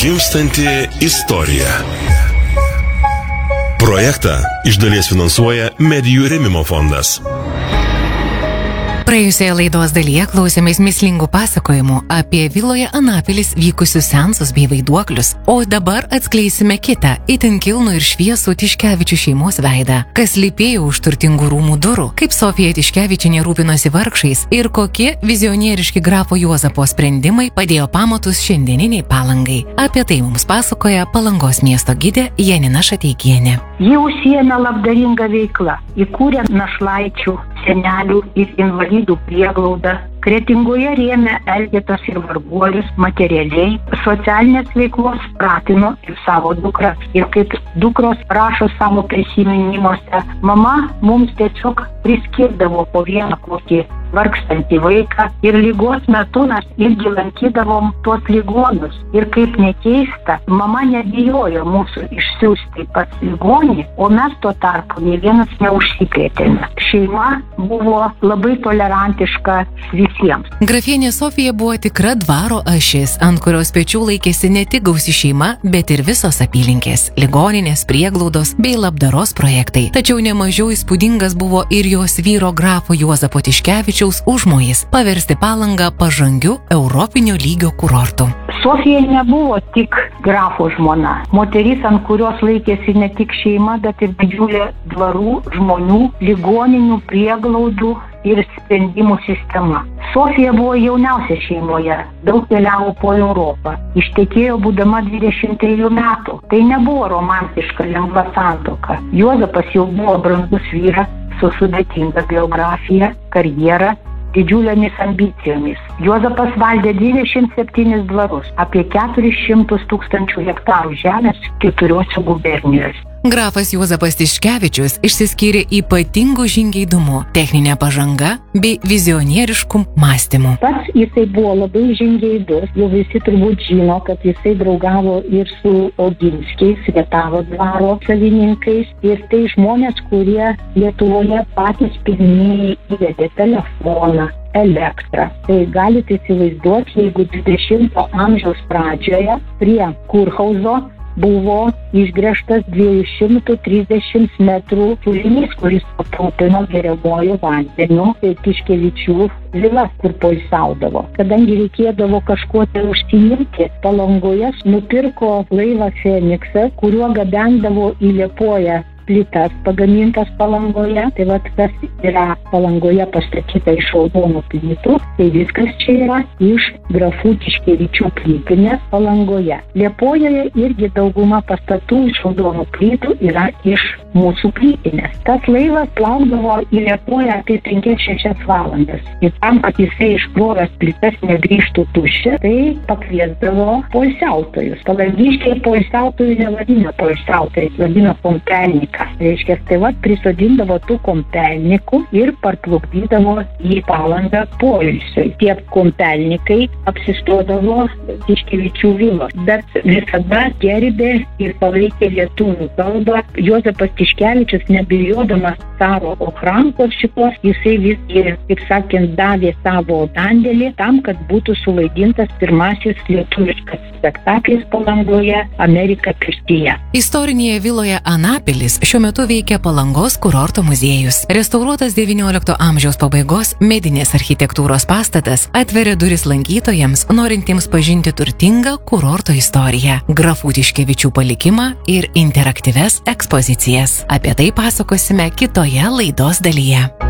Gimstanti istorija. Projektą iš dalies finansuoja Medijų rėmimo fondas. Praėjusioje laidos dalyje klausėmės mįslingų pasakojimų apie viloje Anapilis vykusius seansus bei vaiduoklius, o dabar atskleisime kitą, itin kilnų ir šviesų Tiškevičių šeimos veidą, kas lypėjo už turtingų rūmų durų, kaip Sofija Tiškevičienė rūpinosi vargšais ir kokie vizionieriški grafo Juozapo sprendimai padėjo pamatus šiandieniniai Palangai. Apie tai mums pasakoja Palangos miesto gidė Janina Šateikienė. Ji užsiėmė labdaringą veiklą, įkūrė našlaičių, senelių ir invalidų prieglaudą, Kretingoje rėmė elgetas ir varguolius materialiai, socialinės veiklos pratino ir savo dukras. Ir kaip dukros rašo savo prisiminimuose, mama mums tiesiog priskirdavo po vieną kokį vargstantį vaiką ir ligos metu mes irgi lankydavom tuos ligonius. Ir kaip nekeista, mama nebijojo mūsų išsiųsti pas ligonį, o mes tuo tarpu nė vienas neužsikrėtėme. Šeima buvo labai tolerantiška visiems. Grafienė Sofija buvo tikra dvaro ašis, ant kurios pečių laikėsi ne tik gausi šeima, bet ir visos apylinkės, ligoninės, prieglaudos bei labdaros projektai. Tačiau nemažiau įspūdingas buvo ir jos vyro grafo Juozapo Tiškevičiaus užmojis paversti Palangą pažangiu europinio lygio kurortu. Sofija nebuvo tik grafo žmona. Moteris, ant kurios laikėsi ne tik šeima, bet ir didžiulė dvarų, žmonių, ligoninių, prieglaudų ir sprendimų sistema. Sofija buvo jauniausia šeimoje, daug keliavo po Europą. Ištekėjo būdama 23 metų. Tai nebuvo romantiška lengva santuoka. Juozapas jau buvo brandus vyras su sudėtinga biografija, karjera, didžiulėmis ambicijomis. Juozapas valdė 27 dvarus, apie 400 000 hektarų žemės 4 gubernijose. Grafas Juozapas Tiškevičius išsiskyrė ypatingu žingeidumu, techninė pažanga bei vizionierišku mąstymu. Pats jisai buvo labai žingeidus, jau visi turbūt žino, kad jisai draugavo ir su Oginskiais, Rietavo dvaro savininkais, ir tai žmonės, kurie Lietuvoje patys pirmieji įvedė telefoną, elektrą. Tai galite įsivaizduoti, jeigu 20 amžiaus pradžioje prie Kurhauzo buvo išgręžtas 230 metrų pūlinys, kuris aprūpino geriamuoju vandeniu Tiškevičių vilas, kur poilsiaudavo. Kadangi reikėdavo kažkuo tai užsiimti, Palangoje nupirko laivą Feniksą, kuriuo gabendavo į Liepoją plytas pagamintas Palangoje. Tai vat kas yra Palangoje pastatyta iš raudonų plytų, tai viskas čia yra iš grafų Tiškevičių plytinės Palangoje. Liepojoje irgi dauguma pastatų iš raudonų plytų yra iš mūsų plytinės. Tas laivas plaukdavo į Liepoją apie 5-6 valandas. Ir tam, kad jisai iškrovęs plytas negrįžtų tuščia, tai pakviesdavo poilsiautojus. Palangiškiai poilsiautojų nevadina poilsiautojais, vadina kompelnikai. Reiškia, tai vat prisodindavo tų kompelnikų ir parplukdydavo į Palangą poilsiui. Tie kompelnikai apsistodavo Tiškevičių vilos, bet visada gerbė ir palaikė lietuvių kalbą. Juozapas Tiškevičius, nebijodamas caro ochrankos šitos, jisai visgi, kaip sakant, davė savo dandėlį tam, kad būtų suvaidintas pirmasis lietuviškas spektaklis Palangoje Amerika pirtyje. Istorinėje viloje Anapilis šiuo metu veikia Palangos kurorto muziejus. Restauruotas 19 amžiaus pabaigos medinės architektūros pastatas atveria duris lankytojams, norintiems pažinti turtingą kurorto istoriją, grafų Tiškevičių palikimą ir interaktyvias ekspozicijas. Apie tai pasakosime kitoje laidos dalyje.